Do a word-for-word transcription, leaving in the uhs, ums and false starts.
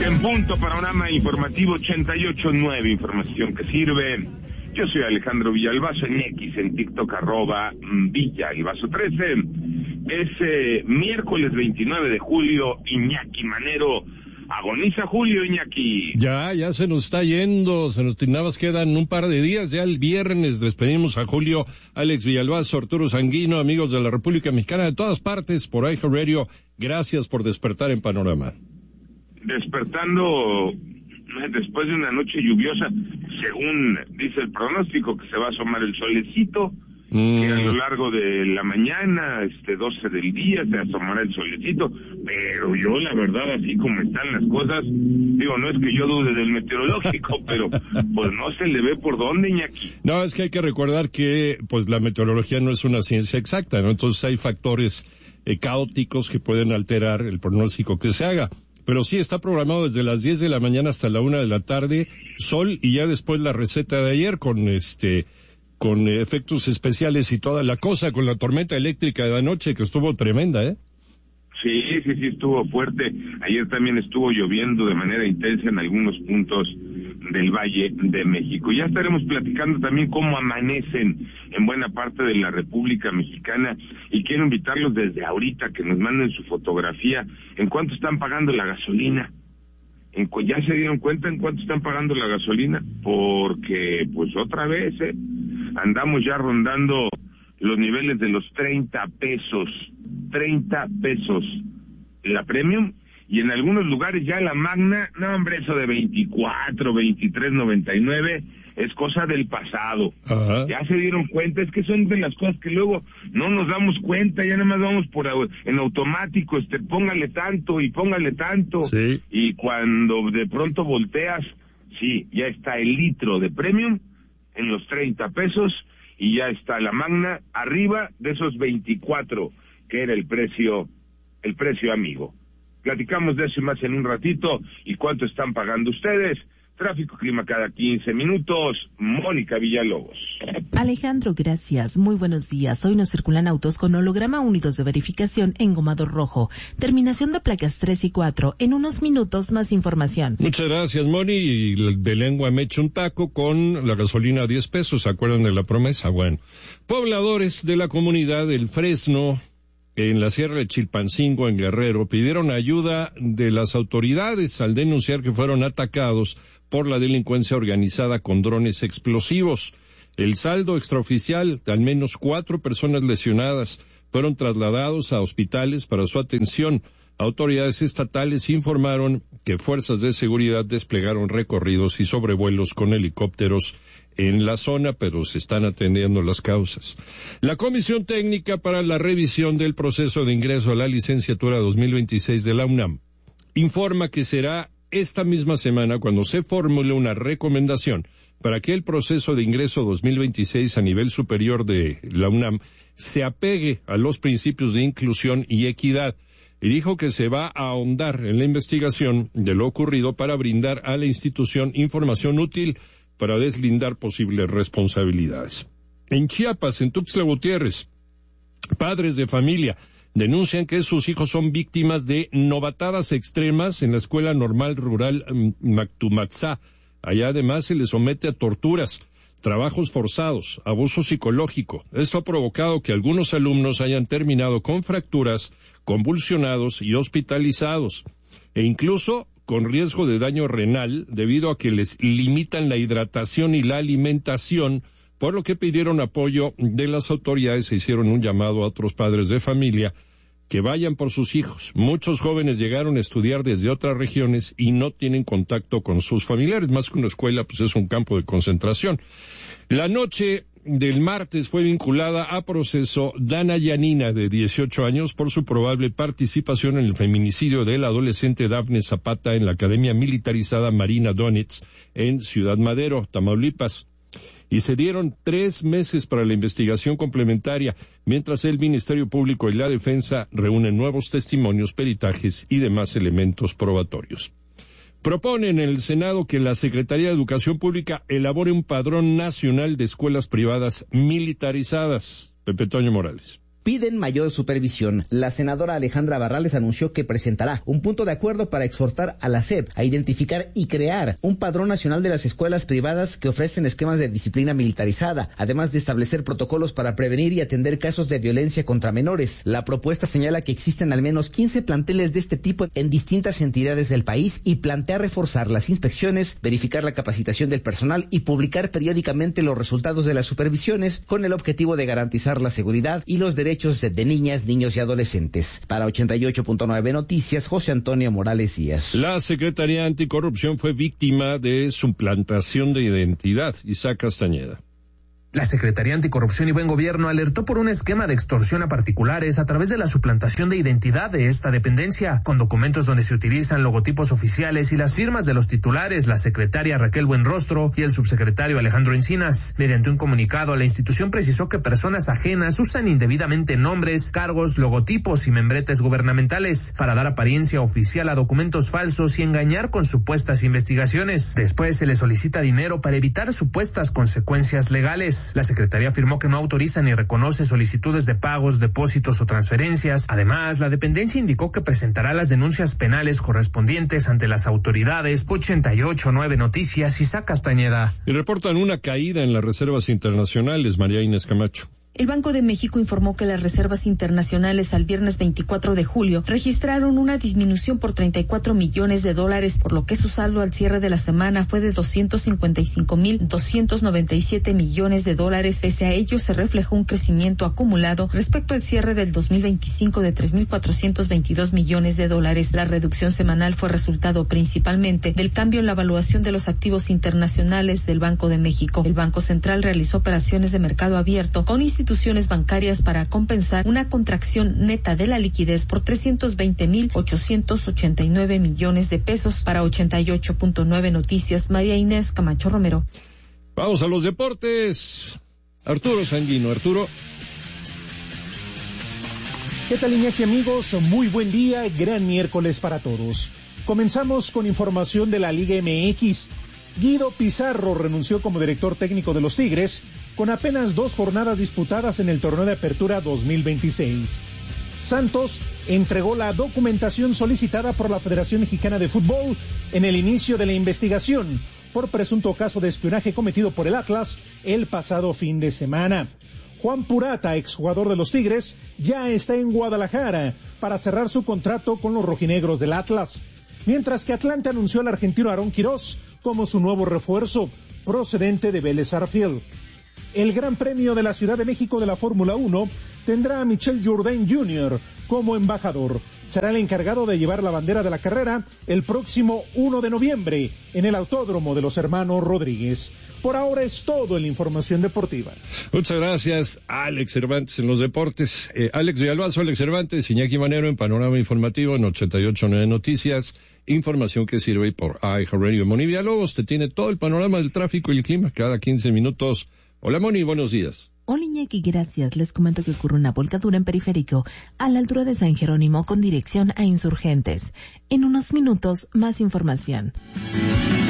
En punto, panorama informativo ochenta y ocho punto nueve, información que sirve. Yo soy Alejandro Villalbazo, en X, en TikTok, arroba Villalbazo trece. Es eh, miércoles veintinueve de julio, Iñaki Manero agoniza. Julio, Iñaki. Ya, ya se nos está yendo, se nos nada más quedan un par de días, ya el viernes despedimos a Julio. Alex Villalbazo, Arturo Sanguino, amigos de la República Mexicana, de todas partes, por iHeartRadio, gracias por despertar en Panorama. Despertando después de una noche lluviosa, según dice el pronóstico, que se va a asomar el solecito, mm. que a lo largo de la mañana, este doce del día, se asomará el solecito, pero yo la verdad, así como están las cosas, digo, no es que yo dude del meteorológico, pero pues no se le ve por dónde, Iñaki. No, es que hay que recordar que pues la meteorología no es una ciencia exacta, ¿no? Entonces hay factores eh, caóticos que pueden alterar el pronóstico que se haga. Pero sí está programado desde las diez de la mañana hasta la una de la tarde, sol, y ya después la receta de ayer con este, con efectos especiales y toda la cosa, con la tormenta eléctrica de anoche que estuvo tremenda, ¿eh? Sí, sí, sí, estuvo fuerte. Ayer también estuvo lloviendo de manera intensa en algunos puntos del Valle de México. Ya estaremos platicando también cómo amanecen en buena parte de la República Mexicana, y quiero invitarlos desde ahorita que nos manden su fotografía en cuánto están pagando la gasolina. En, ¿Ya se dieron cuenta en cuánto están pagando la gasolina? Porque, pues otra vez, ¿eh? andamos ya rondando los niveles de los treinta pesos, treinta pesos la premium, y en algunos lugares ya la magna, no hombre, eso de veinticuatro, veintitrés noventa y nueve es cosa del pasado. Ajá. Ya se dieron cuenta, es que son de las cosas que luego no nos damos cuenta, ya nada más vamos por en automático, este, póngale tanto y póngale tanto, sí. Y cuando de pronto volteas, sí, ya está el litro de premium en los treinta pesos, y ya está la magna arriba de esos veinticuatro, que era el precio, el precio amigo. Platicamos de eso y más en un ratito. ¿Y cuánto están pagando ustedes? Tráfico, clima cada quince minutos. Mónica Villalobos. Alejandro, gracias. Muy buenos días. Hoy nos circulan autos con holograma unidos de verificación engomado rojo. Terminación de placas tres y cuatro. En unos minutos más información. Muchas gracias, Moni. Y de lengua me echo un taco con la gasolina a diez pesos. ¿Se acuerdan de la promesa? Bueno. Pobladores de la comunidad del Fresno, en la Sierra de Chilpancingo, en Guerrero, pidieron ayuda de las autoridades al denunciar que fueron atacados por la delincuencia organizada con drones explosivos. El saldo extraoficial de al menos cuatro personas lesionadas fueron trasladados a hospitales para su atención. Autoridades estatales informaron que fuerzas de seguridad desplegaron recorridos y sobrevuelos con helicópteros en la zona, pero se están atendiendo las causas. La Comisión Técnica para la Revisión del Proceso de Ingreso a la Licenciatura dos mil veintiséis de la UNAM informa que será esta misma semana cuando se formule una recomendación para que el proceso de ingreso dos mil veintiséis a nivel superior de la UNAM se apegue a los principios de inclusión y equidad, y dijo que se va a ahondar en la investigación de lo ocurrido para brindar a la institución información útil para deslindar posibles responsabilidades. En Chiapas, en Tuxtla Gutiérrez, padres de familia denuncian que sus hijos son víctimas de novatadas extremas en la Escuela Normal Rural Mactumatzá. Allá además se les somete a torturas, trabajos forzados, abuso psicológico. Esto ha provocado que algunos alumnos hayan terminado con fracturas, convulsionados y hospitalizados, e incluso con riesgo de daño renal debido a que les limitan la hidratación y la alimentación, por lo que pidieron apoyo de las autoridades e hicieron un llamado a otros padres de familia que vayan por sus hijos. Muchos jóvenes llegaron a estudiar desde otras regiones y no tienen contacto con sus familiares, más que una escuela, pues es un campo de concentración. La noche del martes fue vinculada a proceso Dana Yanina, de dieciocho años, por su probable participación en el feminicidio de la adolescente Dafne Zapata en la Academia Militarizada Marina Donetsk en Ciudad Madero, Tamaulipas. Y se dieron tres meses para la investigación complementaria, mientras el Ministerio Público y la Defensa reúnen nuevos testimonios, peritajes y demás elementos probatorios. Proponen en el Senado que la Secretaría de Educación Pública elabore un padrón nacional de escuelas privadas militarizadas. Pepe Toño Morales. piden mayor supervisión. La senadora Alejandra Barrales anunció que presentará un punto de acuerdo para exhortar a la S E P a identificar y crear un padrón nacional de las escuelas privadas que ofrecen esquemas de disciplina militarizada, además de establecer protocolos para prevenir y atender casos de violencia contra menores. La propuesta señala que existen al menos quince planteles de este tipo en distintas entidades del país y plantea reforzar las inspecciones, verificar la capacitación del personal y publicar periódicamente los resultados de las supervisiones con el objetivo de garantizar la seguridad y los derechos de, de niñas, niños y adolescentes. Para ochenta y ocho punto nueve Noticias, José Antonio Morales Díaz. La Secretaría Anticorrupción fue víctima de suplantación de identidad. Isaac Castañeda. La Secretaría Anticorrupción y Buen Gobierno alertó por un esquema de extorsión a particulares a través de la suplantación de identidad de esta dependencia, con documentos donde se utilizan logotipos oficiales y las firmas de los titulares, la secretaria Raquel Buenrostro y el subsecretario Alejandro Encinas. Mediante un comunicado, la institución precisó que personas ajenas usan indebidamente nombres, cargos, logotipos y membretes gubernamentales para dar apariencia oficial a documentos falsos y engañar con supuestas investigaciones. Después se les solicita dinero para evitar supuestas consecuencias legales. La Secretaría afirmó que no autoriza ni reconoce solicitudes de pagos, depósitos o transferencias. Además, la dependencia indicó que presentará las denuncias penales correspondientes ante las autoridades. ochenta y ocho punto nueve Noticias, Isaac Castañeda. Y reportan una caída en las reservas internacionales, María Inés Camacho. El Banco de México informó que las reservas internacionales al viernes veinticuatro de julio registraron una disminución por treinta y cuatro millones de dólares, por lo que su saldo al cierre de la semana fue de doscientos cincuenta y cinco mil doscientos noventa y siete millones de dólares. Pese a ello, se reflejó un crecimiento acumulado respecto al cierre del dos mil veinticinco de tres mil cuatrocientos veintidós millones de dólares. La reducción semanal fue resultado principalmente del cambio en la evaluación de los activos internacionales del Banco de México. El Banco Central realizó operaciones de mercado abierto con instituciones instituciones bancarias para compensar una contracción neta de la liquidez por trescientos veinte mil ochocientos ochenta y nueve millones de pesos. Para ochenta y ocho punto nueve Noticias, María Inés Camacho Romero. Vamos a los deportes. Arturo Sanguino. Arturo. ¿Qué tal, Iñaki, amigos? Muy buen día, gran miércoles para todos. Comenzamos con información de la Liga M X. Guido Pizarro renunció como director técnico de los Tigres con apenas dos jornadas disputadas en el torneo de apertura dos mil veintiséis. Santos entregó la documentación solicitada por la Federación Mexicana de Fútbol en el inicio de la investigación por presunto caso de espionaje cometido por el Atlas el pasado fin de semana. Juan Purata, exjugador de los Tigres, ya está en Guadalajara para cerrar su contrato con los rojinegros del Atlas, mientras que Atlante anunció al argentino Aarón Quirós como su nuevo refuerzo, procedente de Vélez Sarsfield. El Gran Premio de la Ciudad de México de la Fórmula uno tendrá a Michel Jourdain junior como embajador. Será el encargado de llevar la bandera de la carrera el próximo uno de noviembre en el Autódromo de los Hermanos Rodríguez. Por ahora es todo en la información deportiva. Muchas gracias, Alex Cervantes en los deportes. Eh, Alex Villalbazo, Alex Cervantes, Iñaki Manero en Panorama Informativo en ochenta y ocho punto nueve Noticias. Información que sirve por iHeartRadio. Moni Villalobos te tiene todo el panorama del tráfico y el clima cada quince minutos. Hola, Moni, buenos días. Hola, Iñaki, gracias. Les comento que ocurre una volcadura en Periférico a la altura de San Jerónimo con dirección a Insurgentes. En unos minutos, más información.